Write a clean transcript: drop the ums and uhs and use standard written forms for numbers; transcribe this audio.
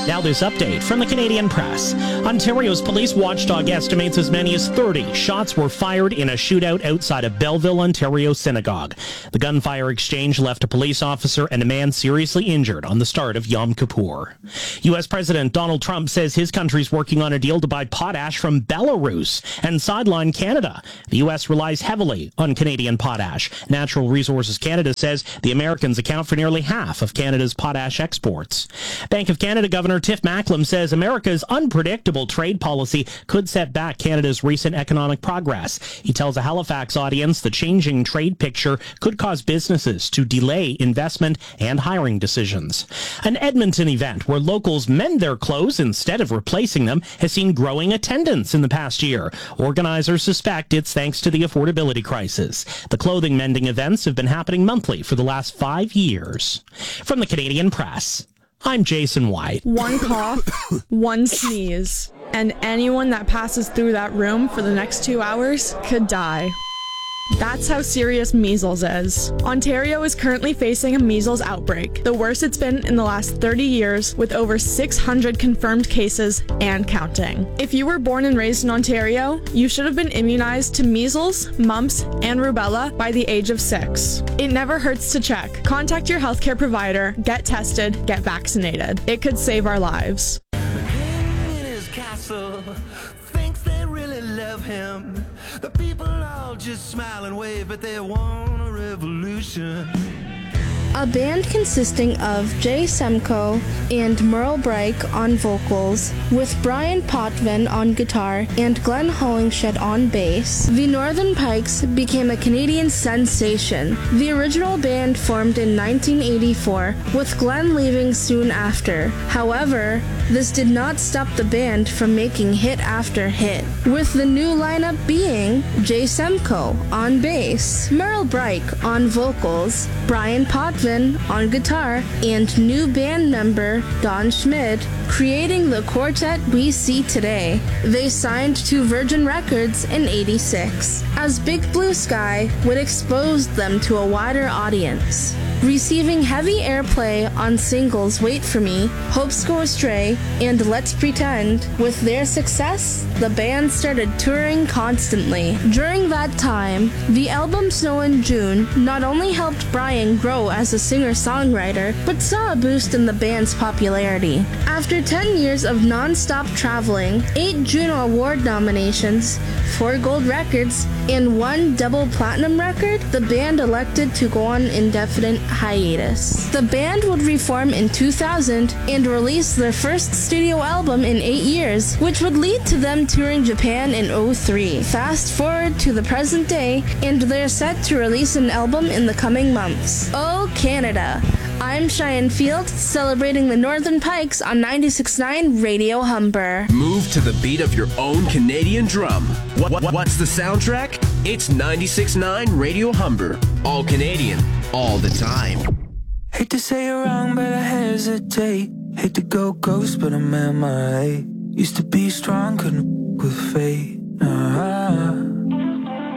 Now this update from the Canadian Press. Ontario's police watchdog estimates as many as 30 shots were fired in a shootout outside of Belleville, Ontario synagogue. The gunfire exchange left a police officer and a man seriously injured on the start of Yom Kippur. U.S. President Donald Trump says his country's working on a deal to buy potash from Belarus and sideline Canada. The U.S. relies heavily on Canadian potash. Natural Resources Canada says the Americans account for nearly half of Canada's potash exports. Bank of Canada Governor Tiff Macklem says America's unpredictable trade policy could set back Canada's recent economic progress. He tells a Halifax audience the changing trade picture could cause businesses to delay investment and hiring decisions. An Edmonton event where locals mend their clothes instead of replacing them has seen growing attendance in the past year. Organizers suspect it's thanks to the affordability crisis. The clothing mending events have been happening monthly for the last 5 years. From the Canadian Press, I'm Jason White. One cough, one sneeze, and anyone that passes through that room for the next 2 hours could die. That's how serious measles is. Ontario is currently facing a measles outbreak, the worst it's been in the last 30 years, with over 600 confirmed cases and counting. If you were born and raised in Ontario, you should have been immunized to measles, mumps, and rubella by the age of 6. It never hurts to check. Contact your healthcare provider, get tested, get vaccinated. It could save our lives. The king in his castle thinks they really love him. The people all just smile and wave, but they want a revolution. A band consisting of Jay Semko and Merle Breik on vocals, with Brian Potvin on guitar and Glenn Hollingshed on bass, the Northern Pikes became a Canadian sensation. The original band formed in 1984, with Glenn leaving soon after. However, this did not stop the band from making hit after hit, with the new lineup being Jay Semko on bass, Merle Breik on vocals, Brian Potvin on guitar, and new band member Don Schmid, creating the quartet we see today. They signed to Virgin Records in '86, as Big Blue Sky would expose them to a wider audience, receiving heavy airplay on singles Wait For Me, Hopes Go Astray, and Let's Pretend. With their success, the band started touring constantly. During that time, the album Snow in June not only helped Brian grow as a singer-songwriter, but saw a boost in the band's popularity. After 10 years of non-stop traveling, 8 Juno Award nominations, 4 gold records, and 1 double platinum record, the band elected to go on indefinite hiatus. The band would reform in 2000 and release their first studio album in 8 years, which would lead to them touring Japan in '03. Fast forward to the present day, and they're set to release an album in the coming months. Oh, Canada! I'm Cheyenne Field, celebrating the Northern Pikes on 96.9 Radio Humber. Move to the beat of your own Canadian drum. What's the soundtrack? It's 96.9 Radio Humber. All Canadian, all the time. Hate to say you're wrong, but I hesitate. Hate to go ghost, but I'm MIA. Used to be strong, couldn't with fate.